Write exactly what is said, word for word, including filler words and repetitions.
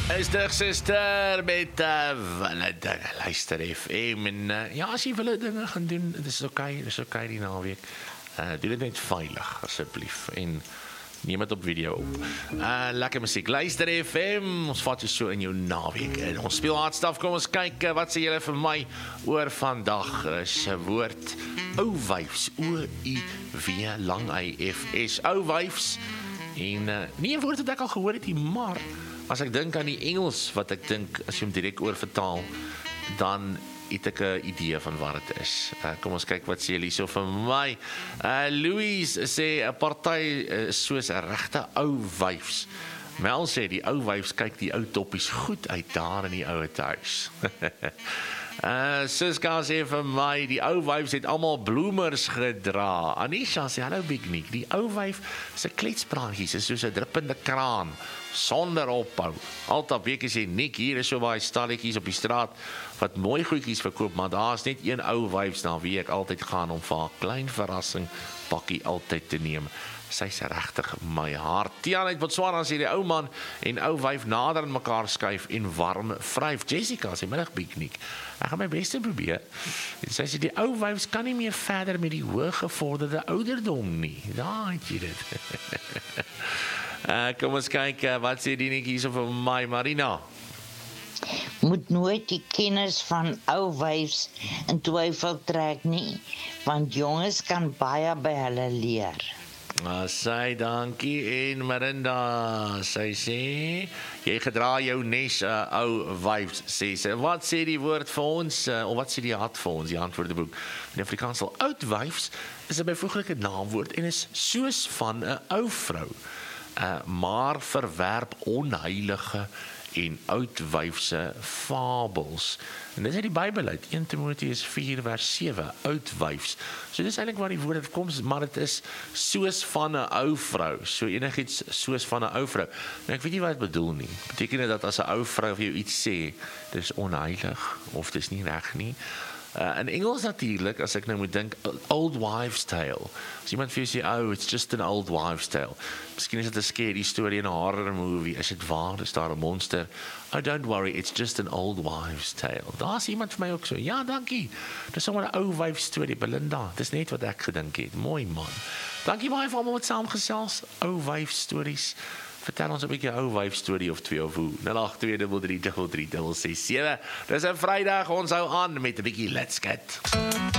Is de sister met uh, wille dinge, luister F M en uh, ja, as jy wille dinge gaan doen, dit is oké, dit is oké die naweek. Uh, doen dit net veilig, asseblief, en neem het op video op. Uh, lekker muziek, luister F M, ons vat jy so in jou naweek, en ons speel hardstaf, kom ons kyk, uh, wat sê julle vir my oor vandag, is uh, woord, ou wyfs, O U W, lang I F S, ou wyfs, en uh, nie een woord wat ek al gehoor het, maar as ek dink aan die Engels, wat ek dink, as jy hom direk oorvertaal, dan het ek 'n idee van wat het is. Uh, kom ons kyk wat sê julle so vir my. Uh, Louise sê, 'n party is soos 'n regte ou wyfs. Mel sê, die ou wyfs kyk die ou toppies goed uit daar in die ouer huis. Uh, Siska sê vir my, die ou wyfs het almal bloemers gedra. Anisha sê, hallo Big Nick, die ou wyf se kletspraatjies is soos 'n druppende kraan, sonder ophou. Altyd week sê, Nick, hier is so baie stalletjies op die straat, wat mooi goedjies verkoop, maar daar is net een ou wyfs na wie ek altyd gaan om vir 'n klein verrassing pakkie altyd te neem. Sy's regtig my hart. Tiaan uit Botswana sê die ou man en ou wyf nader aan mekaar skuif en warm vryf. Jessica sê, middag Big Nick, ek gaan my bes te probeer. En sy sê, die ou wyfs kan nie meer verder met die hooggevorderde ouderdom nie. Daar het jy dit. uh, kom ons kyk, uh, wat sê die netjie so vir my, Marina? Moet nooit die kennis van ou wyfs in twyfel trek nie, want jonges kan baie by hulle leer. Uh, sy dankie, en Marinda, sy sê, jy gedra jou nes, uh, ou wyfs, sê sy. Wat sê die woord vir ons, uh, of wat sê die hart vir ons, die antwoordeboek? In Afrikaans sal oud wyfs is 'n byvoeglike naamwoord en is soos van 'n ou vrou, uh, maar verwerp onheilige en oud wyfse fabels. En dit is uit die Bybel uit, een Timoteus vier vers sewe, oud wyfs. So dis eintlik waar die woord het kom, maar dit is soos van 'n ou vrou. So enigiets soos van 'n ou vrou. Nou ek weet nie wat dit bedoel nie. Beteken dit dat as 'n ou vrou vir jou iets sê, dis onheilig of dis nie reg nie? Uh, in Engels natuurlik, as ek nou moet dink, old wives tale. As iemand vir jou sê, oh, it's just an old wives tale. Miskien is dit 'n scary story in 'n horror movie. Is dit waar? Is daar 'n monster? Oh, don't worry, it's just an old wives tale. Daar's iemand vir my ook so. Ja, dankie. Dis sommer 'n ou wyf storie, Belinda. Dis net wat ek gedink het. Mooi man. Dankie baie vir almal wat saamgesels. Ou wyf stories. Vertel ons 'n bietjie ou wyf storie of twee of hoe. nul agt twee drie drie drie drie ses ses sewe. Dis 'n Vrydag, ons hou aan met 'n bietjie Let's Get.